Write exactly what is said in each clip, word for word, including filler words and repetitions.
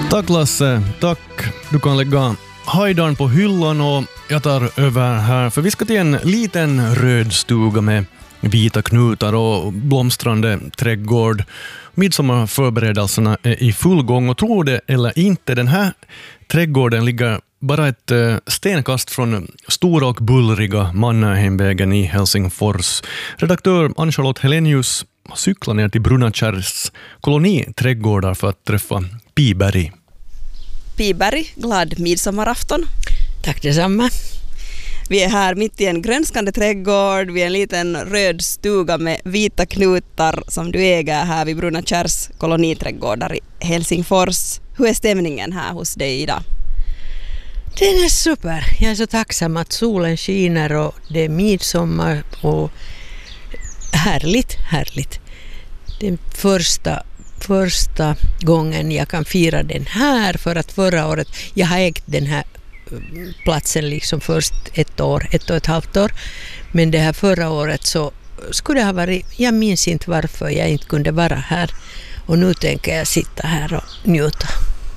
Tack Lasse, tack. Du kan lägga hajdan på hyllan och jag tar över här. För vi ska till en liten röd stuga med vita knutar och blomstrande trädgård. Midsommarförberedelserna är i full gång och tror det eller inte, den här trädgården ligger bara ett stenkast från stora och bullriga Mannerheimvägen i Helsingfors. Redaktör Ann-Charlotte Helenius cyklar ner till Brunakärrs koloniträdgårdar för att träffa Pi Berg. Pi Berg, glad midsommarafton. Tack detsamma. Vi är här mitt i en grönskande trädgård vid en liten röd stuga med vita knutar som du äger här vid Brunakärrs koloniträdgårdar i Helsingfors. Hur är stämningen här hos dig idag? Den är super. Jag är så tacksam att solen skiner och det är midsommar och härligt, härligt. Det är första, första gången jag kan fira den här, för att förra året, jag har ägt den här platsen liksom först ett år, ett och ett halvt år. Men det här förra året så skulle det ha varit, jag minns inte varför jag inte kunde vara här. Och nu tänker jag sitta här och njuta.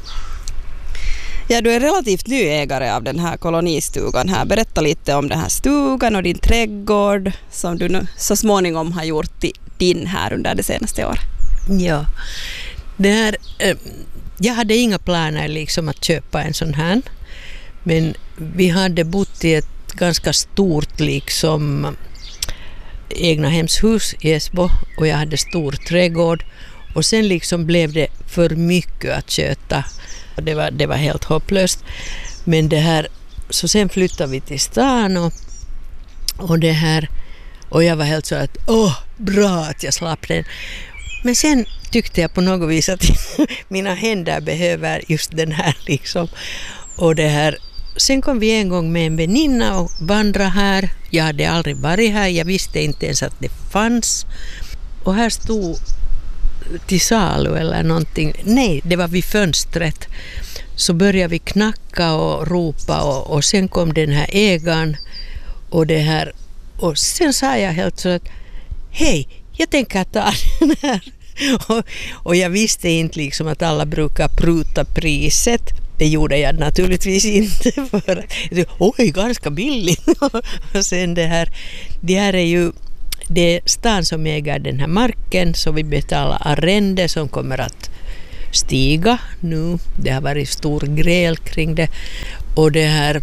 Ja, du är relativt ny ägare av den här kolonistugan här. Berätta lite om den här stugan och din trädgård som du nu så småningom har gjort till din här under det senaste året. Ja, det här, eh, jag hade inga planer liksom att köpa en sån här. Men vi hade bott i ett ganska stort liksom egna hemshus i Esbo och jag hade stor trädgård. Och sen liksom blev det för mycket att köta. Det var, det var helt hopplöst. Men det här, så sen flyttade vi till stan och, och det här, och jag var helt så att åh, bra att jag slapp den. Men sen tyckte jag på något vis att mina händer behöver just den här liksom. Och det här, sen kom vi en gång med en väninna och vandra här. Jag hade aldrig varit här, jag visste inte ens att det fanns. Och här stod till salu eller någonting. Nej, det var vid fönstret. Så började vi knacka och ropa och, och sen kom den här ägaren och det här. Och sen sa jag helt så att hej, jag tänker ta den här. Och, och jag visste inte liksom att alla brukar pruta priset. Det gjorde jag naturligtvis inte för att, oj, ganska billigt. Och sen det här, det här är ju det är stan som äger den här marken, så vi betalar arrende som kommer att stiga nu. Det har varit stor gräl kring det. Och det här,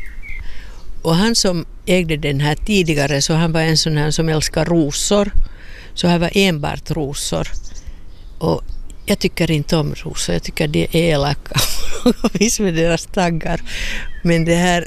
och han som ägde den här tidigare, så han var en sån här som älskar rosor. Så här var enbart rosor. Och jag tycker inte om rosor, jag tycker det är elaka. Visst med deras taggar. Men det här,